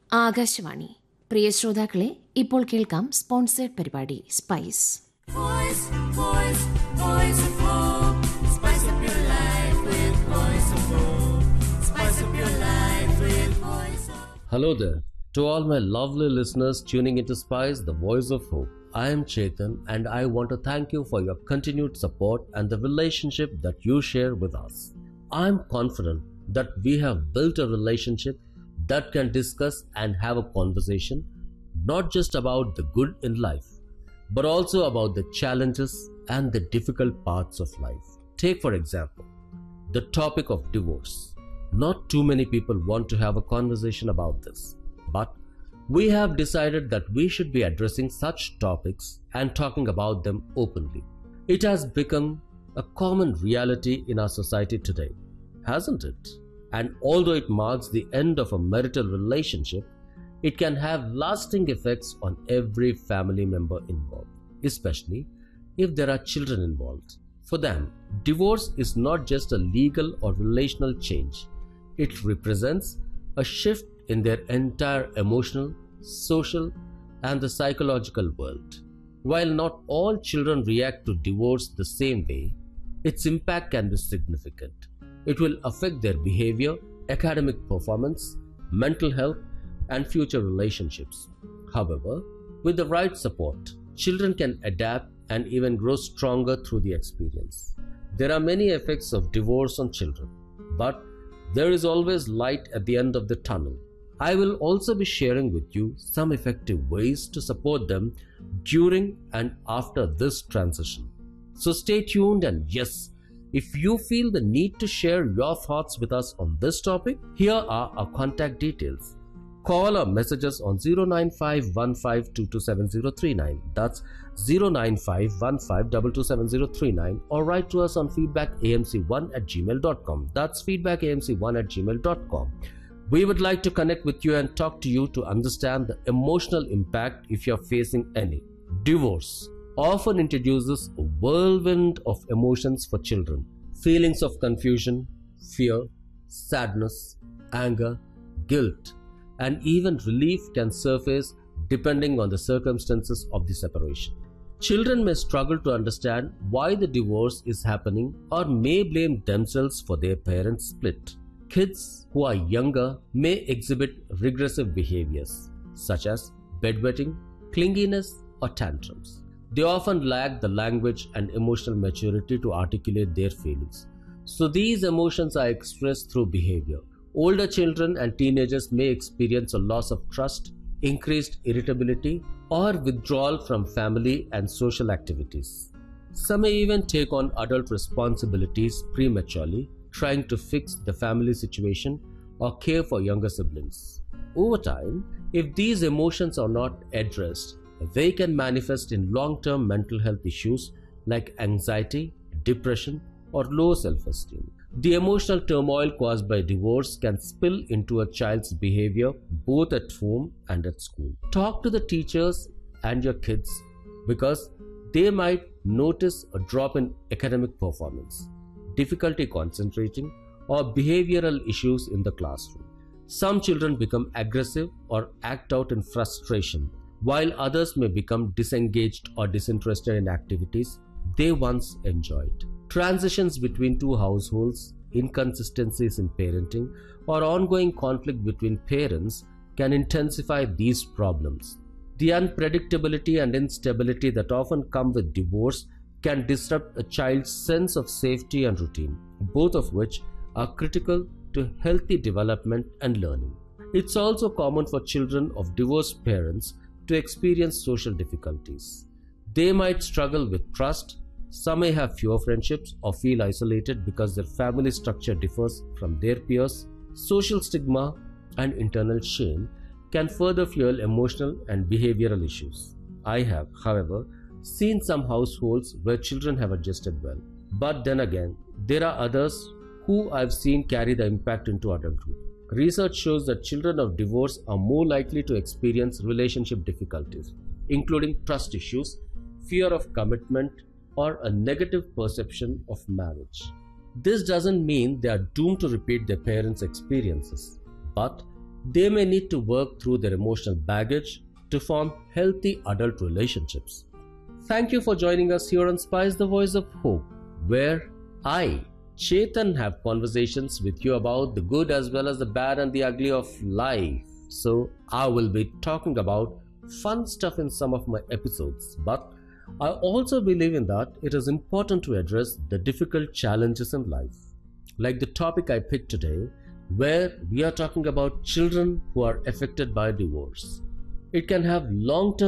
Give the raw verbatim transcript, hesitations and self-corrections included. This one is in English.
ആകാശവാണി. പ്രിയ ശ്രോതാക്കളെ, ഇപ്പോൾ കേൾക്കാം സ്പോൺസേഡ് പരിപാടി spice. Voice, voice, voice of hope. Spice up your life with voice of hope. Spice up your life with voice of hope. Hello there. To all my lovely listeners tuning into Spice, the voice of hope. I am Chetan and I want to thank you for your continued support and the relationship that you share with us. I am confident that we have built a relationship that can discuss and have a conversation not just about the good in life, but also about the challenges and the difficult parts of life. Take for example, the topic of divorce. Not too many people want to have a conversation about this, but we have decided that we should be addressing such topics and talking about them openly. It has become a common reality in our society today, hasn't it? And although it marks the end of a marital relationship, it can have lasting effects on every family member involved, especially if there are children involved. For them, divorce is not just a legal or relational change. It represents a shift in their entire emotional, social, and the psychological world. While not all children react to divorce the same way, its impact can be significant. It will affect their behavior, academic performance, mental health, and future relationships. However, with the right support, children can adapt and even grow stronger through the experience. There are many effects of divorce on children, but there is always light at the end of the tunnel. I will also be sharing with you some effective ways to support them during and after this transition. So stay tuned, and yes, if you feel the need to share your thoughts with us on this topic, here are our contact details. Call or message us on zero nine five one five two two seven zero three nine. That's zero nine five one five two two seven zero three nine, or write to us on feedback a m c one at gmail dot com. That's feedback a m c one at gmail dot com. We would like to connect with you and talk to you to understand the emotional impact if you're facing any. Divorce often introduces a whirlwind of emotions for children. Feelings of confusion, fear, sadness, anger, guilt, and even relief can surface depending on the circumstances of the separation. Children may struggle to understand why the divorce is happening or may blame themselves for their parents' split. Kids who are younger may exhibit regressive behaviors such as bedwetting, clinginess, or tantrums. They often lack the language and emotional maturity to articulate their feelings, so these emotions are expressed through behavior. Older children and teenagers may experience a loss of trust, increased irritability, or withdrawal from family and social activities. Some may even take on adult responsibilities prematurely, trying to fix the family situation or care for younger siblings. Over time, if these emotions are not addressed, they can manifest in long-term mental health issues like anxiety, depression, or low self-esteem. The emotional turmoil caused by divorce can spill into a child's behavior both at home and at school. Talk to the teachers and your kids, because they might notice a drop in academic performance, difficulty concentrating, or behavioral issues in the classroom. Some children become aggressive or act out in frustration, while others may become disengaged or disinterested in activities they once enjoyed. Transitions between two households, inconsistencies in parenting, or ongoing conflict between parents can intensify these problems. The unpredictability and instability that often come with divorce can disrupt a child's sense of safety and routine, both of which are critical to healthy development and learning. It's also common for children of divorced parents to experience social difficulties. They might struggle with trust. Some may have fewer friendships or feel isolated because their family structure differs from their peers. Social stigma and internal shame can further fuel emotional and behavioral issues. I have, however, seen some households where children have adjusted well. But then again, there are others who I've seen carry the impact into adulthood. Research shows that children of divorce are more likely to experience relationship difficulties, including trust issues, fear of commitment, or a negative perception of marriage. This doesn't mean they are doomed to repeat their parents' experiences, but They may need to work through their emotional baggage to form healthy adult relationships. Thank you for joining us here on Spice the Voice of Hope, where I, Chetan, have conversations with you about the good as well as the bad and the ugly of life. So, I will be talking about fun stuff in some of my episodes, but I also believe in that it is important to address the difficult challenges in life. Like the topic I picked today, where we are talking about children who are affected by divorce. It can have long-term